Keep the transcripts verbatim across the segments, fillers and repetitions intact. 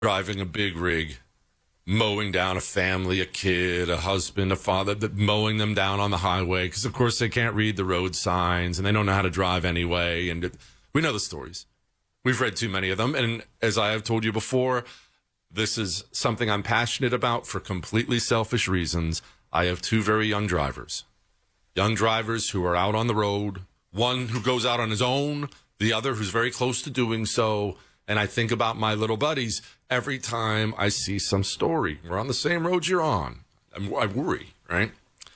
driving a big rig, mowing down a family, a kid, a husband, a father, mowing them down on the highway because, of course, they can't read the road signs and they don't know how to drive anyway. And it, we know the stories. We've read too many of them. And as I have told you before, this is something I'm passionate about for completely selfish reasons. I have two very young drivers, young drivers who are out on the road, one who goes out on his own, the other who's very close to doing so. And I think about my little buddies every time I see some story. We're on the same road you're on. I'm, I worry, right?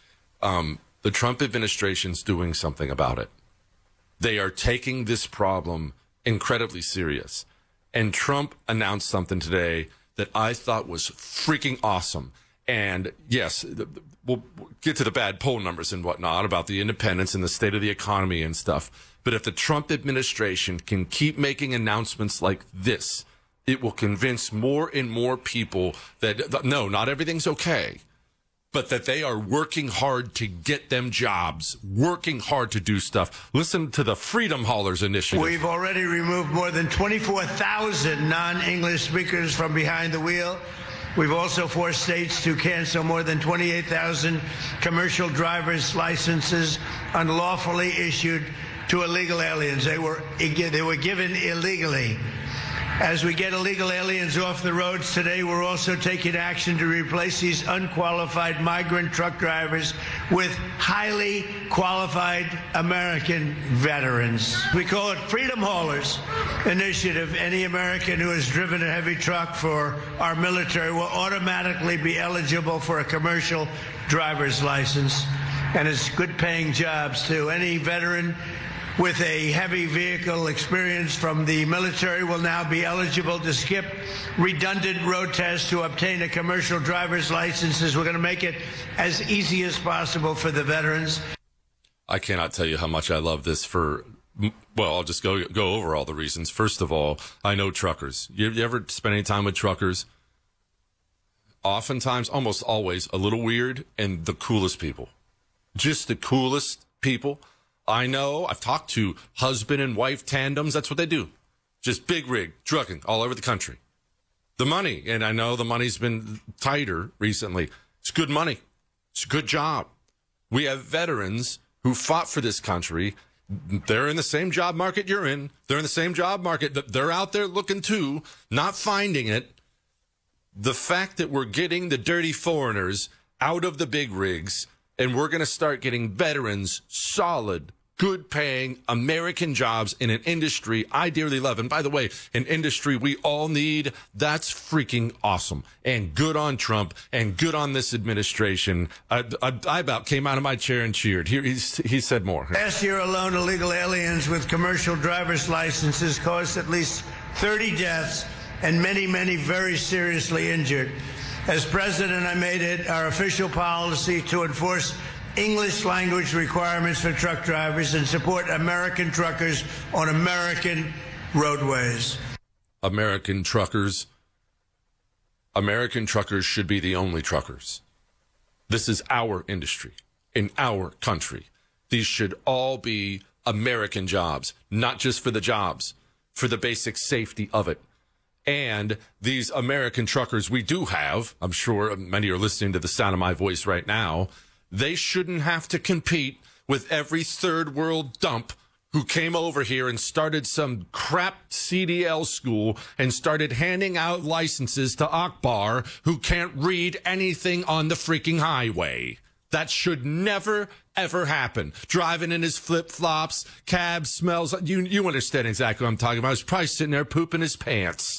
Um, the Trump administration's doing something about it. They are taking this problem incredibly serious. And Trump announced something today that I thought was freaking awesome. And yes, we'll get to the bad poll numbers and whatnot about the independents and the state of the economy and stuff. But if the Trump administration can keep making announcements like this, it will convince more and more people that, no, not everything's okay, but that they are working hard to get them jobs, working hard to do stuff. Listen to the Freedom Haulers Initiative. We've already removed more than twenty-four thousand non-English speakers from behind the wheel. We've also forced states to cancel more than twenty-eight thousand commercial driver's licenses unlawfully issued to illegal aliens. They were, they were given illegally. As we get illegal aliens off the roads today, we're also taking action to replace these unqualified migrant truck drivers with highly qualified American veterans. We call it Freedom Haulers Initiative. Any American who has driven a heavy truck for our military will automatically be eligible for a commercial driver's license. And it's good-paying jobs, too. Any veteran with a heavy vehicle experience from the military will now be eligible to skip redundant road tests to obtain a commercial driver's license. We're going to make it as easy as possible for the veterans. I cannot tell you how much I love this for, well, I'll just go go over all the reasons. First of all, I know truckers. You, you ever spend any time with truckers? Oftentimes, almost always, a little weird and the coolest people. Just the coolest people. I know. I've talked to husband and wife tandems. That's what they do. Just big rig, trucking all over the country. The money, and I know the money's been tighter recently. It's good money. It's a good job. We have veterans who fought for this country. They're in the same job market you're in. They're in the same job market. They're out there looking too, not finding it. The fact that we're getting the dirty foreigners out of the big rigs, and we're going to start getting veterans, solid, good-paying American jobs in an industry I dearly love. And by the way, an industry we all need. That's freaking awesome. And good on Trump and good on this administration. I, I, I about came out of my chair and cheered. Here, he's, he said more. Last year alone, illegal aliens with commercial driver's licenses caused at least thirty deaths and many, many very seriously injured. As president, I made it our official policy to enforce English language requirements for truck drivers and support American truckers on American roadways. American truckers. American truckers should be the only truckers. This is our industry in our country. These should all be American jobs, not just for the jobs, for the basic safety of it. And these American truckers we do have, I'm sure many are listening to the sound of my voice right now, they shouldn't have to compete with every third world dump who came over here and started some crap C D L school and started handing out licenses to Akbar who can't read anything on the freaking highway. That should never, ever happen. Driving in his flip-flops, cab smells. You, you understand exactly what I'm talking about. He's probably sitting there pooping his pants.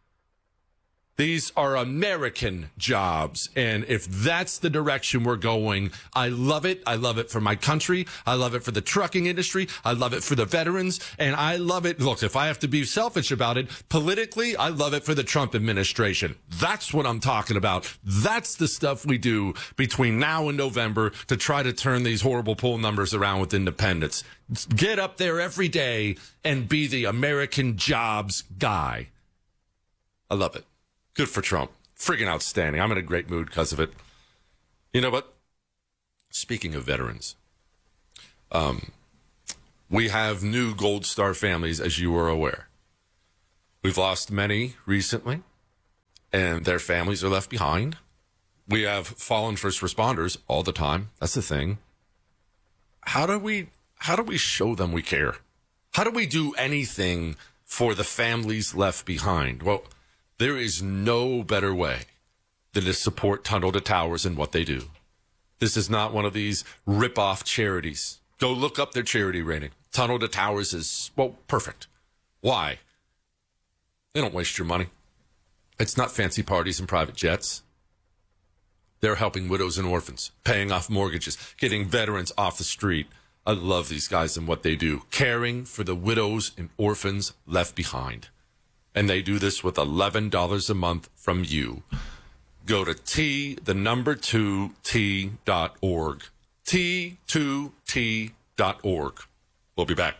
These are American jobs, and if that's the direction we're going, I love it. I love it for my country. I love it for the trucking industry. I love it for the veterans, and I love it. Look, if I have to be selfish about it, politically, I love it for the Trump administration. That's what I'm talking about. That's the stuff we do between now and November to try to turn these horrible poll numbers around with independents. Get up there every day and be the American jobs guy. I love it. Good for Trump. Friggin' outstanding. I'm in a great mood because of it. You know what? Speaking of veterans, um, we have new Gold Star families, as you are aware. We've lost many recently. and their families are left behind. We have fallen first responders all the time. That's the thing. How do we how do we show them we care? How do we do anything for the families left behind? Well, there is no better way than to support Tunnel to Towers and what they do. This is not one of these rip-off charities. Go look up their charity rating. Tunnel to Towers is, well, perfect. Why? They don't waste your money. It's not fancy parties and private jets. They're helping widows and orphans, paying off mortgages, getting veterans off the street. I love these guys and what they do, caring for the widows and orphans left behind. And they do this with eleven dollars a month from you. Go to T, the number two, T dot org. T two T dot org. We'll be back.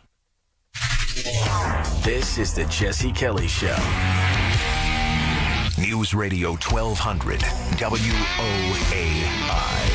This is the Jesse Kelly Show. News Radio twelve hundred, W O A I.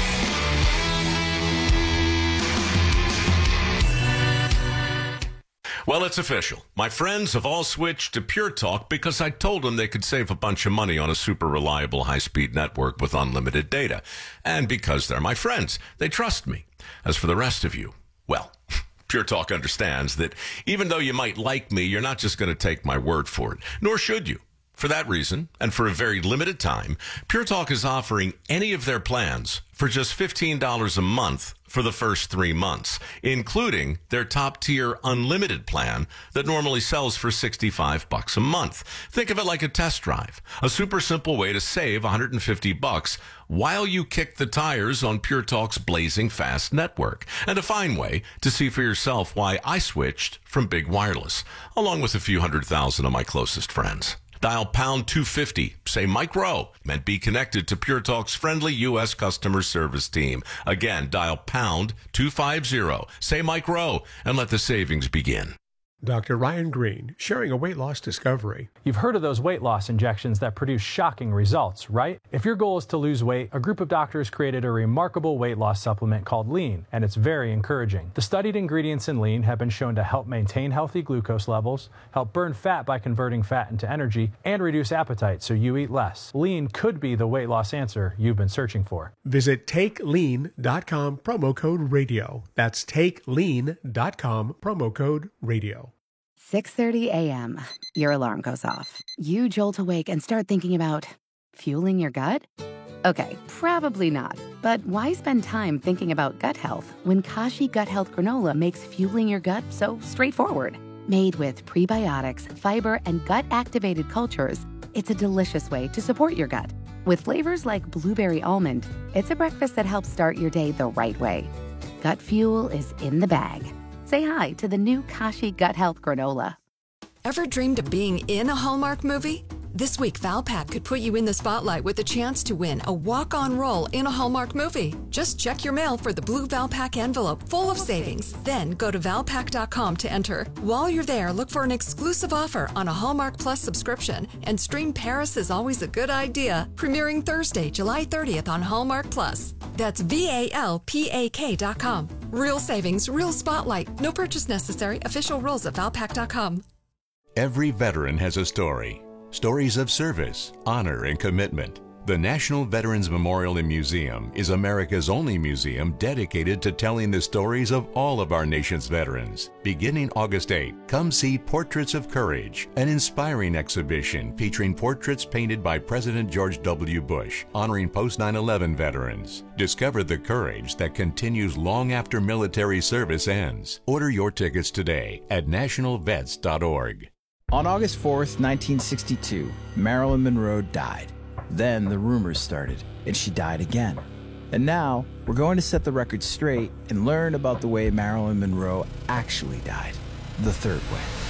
Well, it's official. My friends have all switched to Pure Talk because I told them they could save a bunch of money on a super reliable high-speed network with unlimited data. And because they're my friends, they trust me. As for the rest of you, well, Pure Talk understands that even though you might like me, you're not just going to take my word for it, nor should you. For that reason, and for a very limited time, Pure Talk is offering any of their plans for just fifteen dollars a month for the first three months, including their top-tier unlimited plan that normally sells for sixty-five bucks a month. Think of it like a test drive, a super simple way to save one hundred fifty bucks while you kick the tires on Pure Talk's blazing fast network, and a fine way to see for yourself why I switched from big wireless, along with a few hundred thousand of my closest friends. Dial pound two fifty, say Mike Rowe, and be connected to Pure Talk's friendly U S customer service team. Again, dial pound two fifty, say Mike Rowe, and let the savings begin. Doctor Ryan Green, sharing a weight loss discovery. You've heard of those weight loss injections that produce shocking results, right? If your goal is to lose weight, a group of doctors created a remarkable weight loss supplement called Lean, and it's very encouraging. The studied ingredients in Lean have been shown to help maintain healthy glucose levels, help burn fat by converting fat into energy, and reduce appetite so you eat less. Lean could be the weight loss answer you've been searching for. Visit take lean dot com, promo code radio. That's take lean dot com, promo code radio. six thirty a.m. Your alarm goes off. You jolt awake and start thinking about fueling your gut? Okay, probably not. But why spend time thinking about gut health when Kashi Gut Health Granola makes fueling your gut so straightforward? Made with prebiotics, fiber, and gut-activated cultures, it's a delicious way to support your gut. With flavors like blueberry almond, it's a breakfast that helps start your day the right way. Gut fuel is in the bag. Say hi to the new Kashi Gut Health Granola. Ever dreamed of being in a Hallmark movie? This week, Valpak could put you in the spotlight with a chance to win a walk-on role in a Hallmark movie. Just check your mail for the blue Valpak envelope full of savings. Then go to valpak dot com to enter. While you're there, look for an exclusive offer on a Hallmark Plus subscription and stream Paris is Always a Good Idea, premiering Thursday, July thirtieth on Hallmark Plus. That's V A L P A K dot com. Real savings, real spotlight. No purchase necessary. Official rules at valpak dot com. Every veteran has a story. Stories of service, honor, and commitment. The National Veterans Memorial and Museum is America's only museum dedicated to telling the stories of all of our nation's veterans. Beginning August eighth, come see Portraits of Courage, an inspiring exhibition featuring portraits painted by President George W. Bush, honoring post nine eleven veterans. Discover the courage that continues long after military service ends. Order your tickets today at national vets dot org. On August fourth, nineteen sixty-two, Marilyn Monroe died. Then the rumors started, and she died again. And now, we're going to set the record straight and learn about the way Marilyn Monroe actually died, the third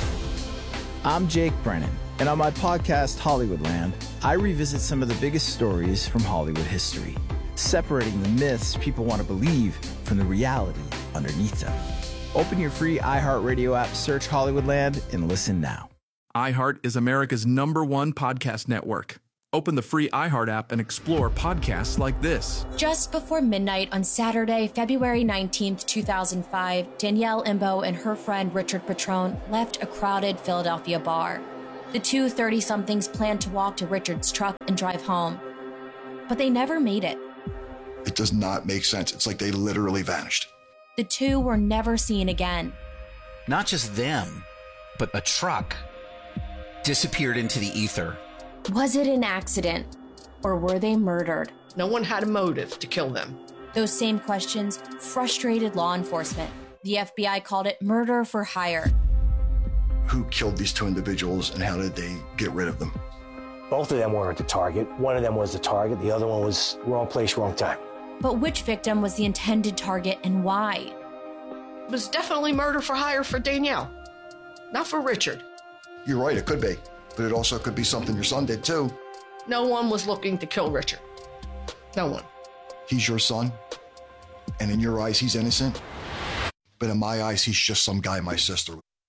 way. I'm Jake Brennan, and on my podcast, Hollywoodland, I revisit some of the biggest stories from Hollywood history, separating the myths people want to believe from the reality underneath them. Open your free iHeartRadio app, search Hollywoodland, and listen now. iHeart is America's number one podcast network. Open the free iHeart app and explore podcasts like this. Just before midnight on Saturday, February nineteenth, two thousand five, Danielle Imbo and her friend Richard Patrone left a crowded Philadelphia bar. The two thirty-somethings planned to walk to Richard's truck and drive home, but they never made it. It does not make sense. It's like they literally vanished. The two were never seen again. Not just them, but a truck disappeared into the ether. Was it an accident, or were they murdered? No one had a motive to kill them. Those same questions frustrated law enforcement. The F B I called it murder for hire. Who killed these two individuals and how did they get rid of them? Both of them weren't the target. One of them was the target. The other one was wrong place, wrong time. But which victim was the intended target and why? It was definitely murder for hire for Danielle, not for Richard. You're right, it could be. But it also could be something your son did too. No one was looking to kill Richard. No one. He's your son, and in your eyes, he's innocent. But in my eyes, he's just some guy my sister